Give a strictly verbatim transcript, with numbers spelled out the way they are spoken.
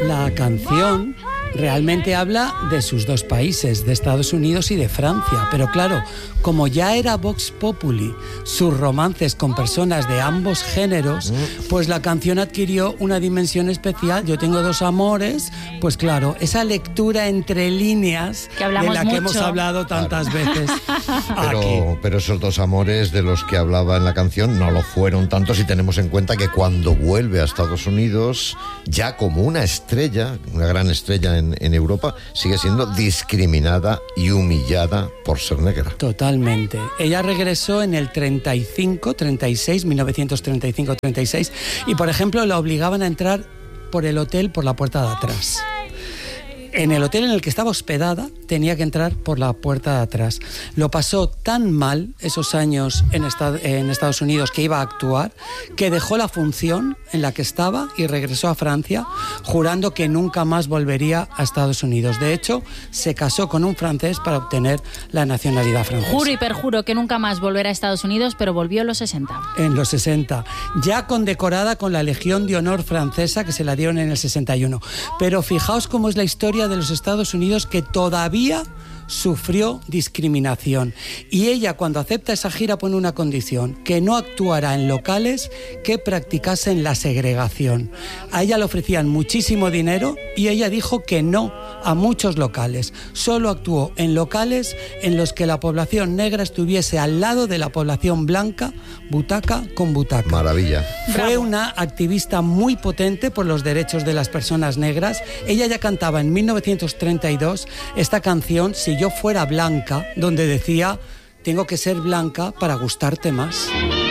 la canción realmente habla de sus dos países, de Estados Unidos y de Francia. Pero claro, como ya era Vox Populi, sus romances con personas de ambos géneros, pues la canción adquirió una dimensión especial. Yo tengo dos amores, pues claro, esa lectura entre líneas que hablamos de la mucho. que hemos hablado tantas claro. veces. Pero, pero esos dos amores de los que hablaba en la canción no lo fueron tanto si tenemos en cuenta que cuando vuelve a Estados Unidos, ya como una estrella, una gran estrella en, en Europa, sigue siendo discriminada y humillada por ser negra. Totalmente. Ella regresó en el treinta y cinco, treinta y seis, mil novecientos treinta y cinco, treinta y seis, y por ejemplo la obligaban a entrar por el hotel por la puerta de atrás. En el hotel en el que estaba hospedada tenía que entrar por la puerta de atrás. Lo pasó tan mal esos años en, esta, en Estados Unidos que iba a actuar, que dejó la función en la que estaba y regresó a Francia, jurando que nunca más volvería a Estados Unidos. De hecho, se casó con un francés para obtener la nacionalidad francesa. Juro y perjuro que nunca más volverá a Estados Unidos, pero volvió en los sesenta. En los sesenta, ya condecorada con la Legión de Honor francesa, que se la dieron en el sesenta y uno. Pero fijaos cómo es la historia de los Estados Unidos, que todavía sufrió discriminación. Y ella, cuando acepta esa gira, pone una condición: que no actuará en locales que practicasen la segregación. A ella le ofrecían muchísimo dinero y ella dijo que no a muchos locales. Solo actuó en locales en los que la población negra estuviese al lado de la población blanca, butaca con butaca. Maravilla. Fue Bravo. una activista muy potente por los derechos de las personas negras. Ella ya cantaba en mil novecientos treinta y dos esta canción, Si yo fuera blanca, donde decía: tengo que ser blanca para gustarte más.